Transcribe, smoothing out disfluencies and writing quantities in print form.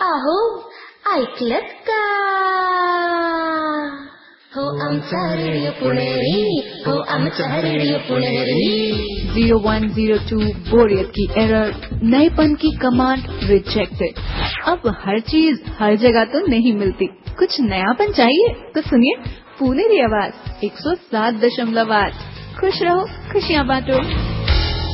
हो ऐकलत का? हो आमचा रेडिओ पुणेरी, हो आमचा रेडिओ पुणेरी। 0102 बोरियत की एरर, नएपन की कमांड रिजेक्टेड। अब हर चीज हर जगह तो नहीं मिलती, कुछ नयापन चाहिए तो सुनिए पुणेरी आवाज 107.8। खुश रहो, खुशियाँ बांटो।